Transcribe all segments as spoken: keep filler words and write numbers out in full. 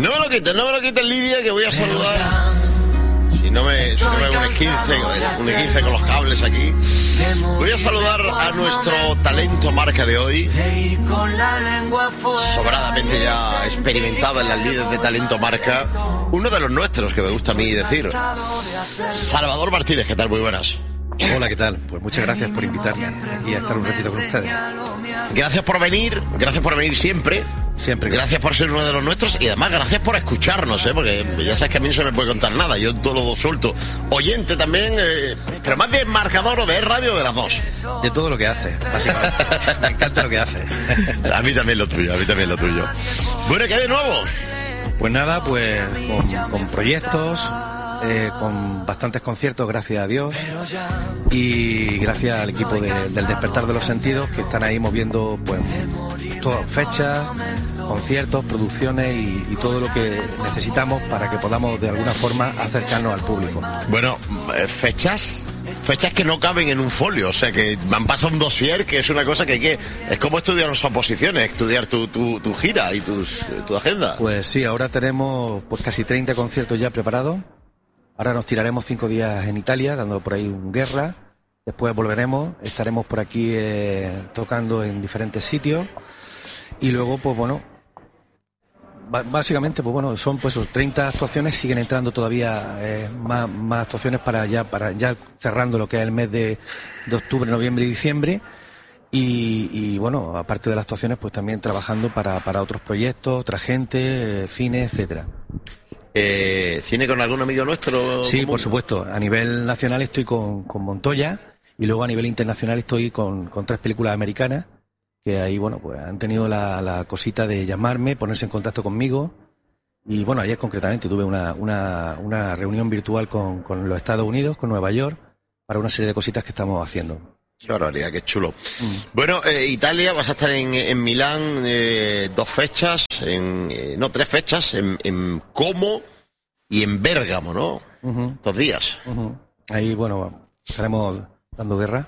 No me lo quites, no me lo quites, Lidia, que voy a saludar. Si no me, si no me hago un esquince, un esquince con los cables aquí. Voy a saludar a nuestro talento marca de hoy. Sobradamente ya experimentado en las líderes de talento marca. Uno de los nuestros, que me gusta a mí decir. Salvador Martínez, ¿qué tal? Muy buenas. Hola, ¿qué tal? Pues muchas gracias por invitarme y a estar un ratito con ustedes. Gracias por venir, gracias por venir siempre. Siempre. Gracias por ser uno de los nuestros y además gracias por escucharnos, ¿eh? Porque ya sabes que a mí no se me puede contar nada, yo todo lo suelto. Oyente también, eh, pero más bien marcador o de radio, de las dos. De todo lo que hace, básicamente. Me encanta lo que hace. A mí también lo tuyo, a mí también lo tuyo. Bueno, ¿qué hay de nuevo? Pues nada, pues con, con proyectos, eh, con bastantes conciertos, gracias a Dios, y gracias al equipo de, del Despertar de los Sentidos, que están ahí moviendo pues todas fechas, conciertos, producciones y, y todo lo que necesitamos para que podamos de alguna forma acercarnos al público. Bueno, fechas... Fechas que no caben en un folio, o sea que me han pasado un dossier que es una cosa que hay que... Es como estudiar las oposiciones, estudiar tu, tu, tu gira y tus, tu agenda. Pues sí, ahora tenemos pues casi treinta conciertos ya preparados. Ahora nos tiraremos cinco días en Italia, dando por ahí un guerra. Después volveremos, estaremos por aquí eh, tocando en diferentes sitios. Y luego, pues bueno... Básicamente, pues bueno, son pues treinta actuaciones, siguen entrando todavía eh, más, más actuaciones para ya para ya cerrando lo que es el mes de, de octubre, noviembre y diciembre. Y, y bueno, aparte de las actuaciones, pues también trabajando para, para otros proyectos, otra gente, eh, cine, etcétera. Eh, ¿Cine con algún amigo nuestro? Sí, común? Por supuesto. A nivel nacional estoy con, con Montoya y luego a nivel internacional estoy con, con tres películas americanas, que ahí, bueno, pues han tenido la, la cosita de llamarme, ponerse en contacto conmigo. Y bueno, ayer concretamente tuve una, una, una reunión virtual con, con los Estados Unidos, con Nueva York, para una serie de cositas que estamos haciendo. Qué barbaridad, qué chulo. Mm. Bueno, eh, Italia, vas a estar en, en Milán eh, dos fechas, en, eh, no, tres fechas, en, en Como y en Bérgamo, ¿no? Uh-huh. Dos días. Uh-huh. Ahí, bueno, estaremos dando guerra.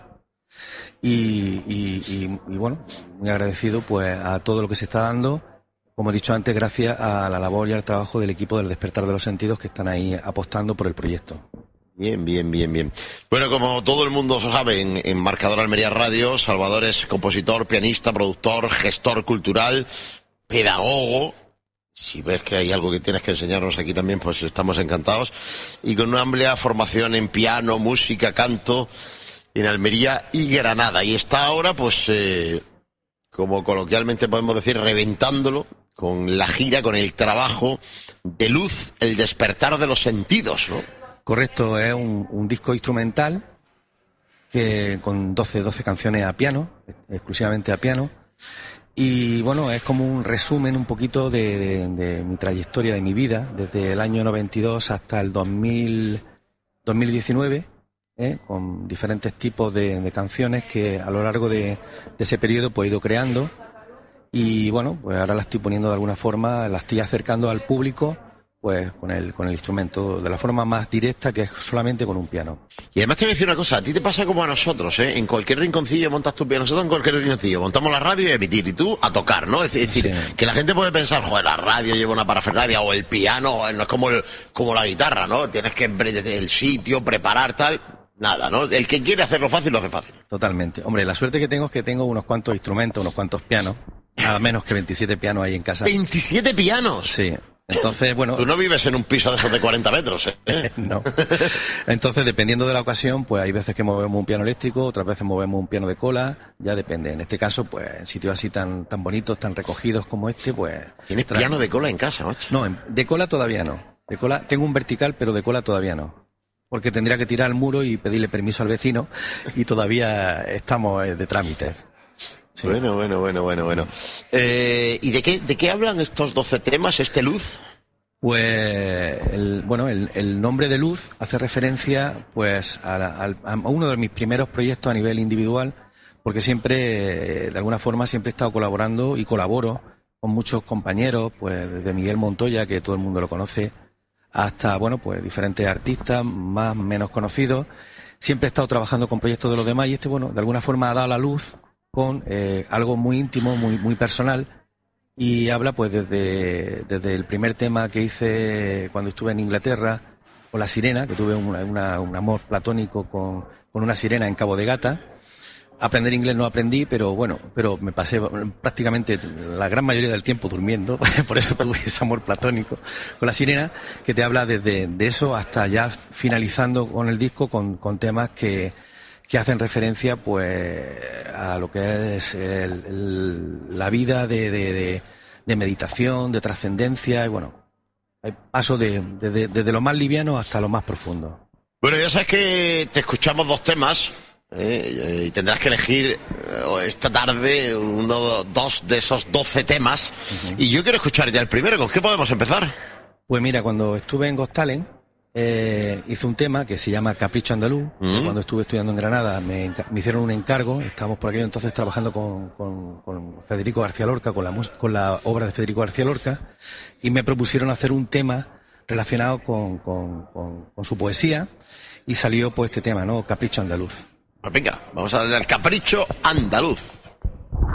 Y, y, y, y bueno, muy agradecido pues a todo lo que se está dando, como he dicho antes, gracias a la labor y al trabajo del equipo del Despertar de los Sentidos, que están ahí apostando por el proyecto. Bien, bien, bien, bien. Bueno, como todo el mundo sabe, en, en Marcador Almería Radio, Salvador es compositor, pianista, productor, gestor cultural, pedagogo. Si ves que hay algo que tienes que enseñarnos aquí también, pues estamos encantados. Y con una amplia formación en piano, música, canto, en Almería y Granada. Y está ahora, pues, eh, como coloquialmente podemos decir, reventándolo con la gira, con el trabajo de Luz, el despertar de los sentidos, ¿no? Correcto, es un, un disco instrumental que con doce, doce canciones a piano, exclusivamente a piano. Y bueno, es como un resumen un poquito de, de, de mi trayectoria, de mi vida, desde el año noventa y dos hasta el dos mil, dos mil diecinueve. ¿Eh? Con diferentes tipos de, de canciones que a lo largo de, de ese periodo pues he ido creando y bueno, pues ahora la estoy poniendo de alguna forma, la estoy acercando al público pues con el, con el instrumento de la forma más directa, que es solamente con un piano. Y además te voy a decir una cosa, a ti te pasa como a nosotros, ¿eh? En cualquier rinconcillo montas tu piano, nosotros en cualquier rinconcillo montamos la radio y a emitir, y tú a tocar, ¿no? Es decir, sí. Que la gente puede pensar, joder, la radio lleva una parafernalia, o el piano, no es como, el, como la guitarra, ¿no? Tienes que desde el sitio, preparar tal... Nada, ¿no? El que quiere hacerlo fácil, lo hace fácil. Totalmente. Hombre, la suerte que tengo es que tengo unos cuantos instrumentos, unos cuantos pianos. Nada menos que veintisiete pianos ahí en casa. ¿veintisiete pianos? Sí. Entonces, bueno... Tú no vives en un piso de esos de cuarenta metros, ¿eh? No. Entonces, dependiendo de la ocasión, pues hay veces que movemos un piano eléctrico, otras veces movemos un piano de cola, ya depende. En este caso, pues en sitios así tan tan bonitos, tan recogidos como este, pues... ¿Tienes tra... piano de cola en casa, macho? No, de cola todavía no. De cola, tengo un vertical, pero de cola todavía no. Porque tendría que tirar al muro y pedirle permiso al vecino y todavía estamos de trámite. Sí. Bueno, bueno, bueno, bueno, bueno. Eh, ¿Y de qué, de qué hablan estos doce temas, este Luz? Pues, el, bueno, el, el nombre de Luz hace referencia pues a, a, a uno de mis primeros proyectos a nivel individual, porque siempre, de alguna forma, siempre he estado colaborando y colaboro con muchos compañeros, pues desde Miguel Montoya, que todo el mundo lo conoce, hasta, bueno, pues diferentes artistas más, menos conocidos. Siempre he estado trabajando con proyectos de los demás y este, bueno, de alguna forma ha dado la luz con eh, algo muy íntimo, muy, muy personal, y habla pues desde, desde el primer tema que hice cuando estuve en Inglaterra con la sirena, que tuve una, una, un amor platónico con, con una sirena en Cabo de Gata. Aprender inglés no aprendí, pero bueno, pero me pasé prácticamente la gran mayoría del tiempo durmiendo, por eso tuve ese amor platónico con la sirena, que te habla desde de eso hasta ya finalizando con el disco con, con temas que, que hacen referencia pues a lo que es el, el, la vida de, de, de, de meditación, de trascendencia, y bueno, paso de, de, de, desde lo más liviano hasta lo más profundo. Bueno, ya sabes que te escuchamos dos temas. Eh, y tendrás que elegir eh, esta tarde uno, dos de esos doce temas. Uh-huh. Y yo quiero escuchar ya el primero. ¿Con qué podemos empezar? Pues mira, cuando estuve en Got Talent, eh, hice un tema que se llama Capricho Andaluz. Uh-huh. Cuando estuve estudiando en Granada me, me hicieron un encargo. Estábamos por aquello entonces trabajando con, con, con Federico García Lorca, con la, con la obra de Federico García Lorca, y me propusieron hacer un tema relacionado con, con, con, con su poesía, y salió pues este tema, ¿no? Capricho Andaluz. Pues venga, vamos a darle al Capricho Andaluz.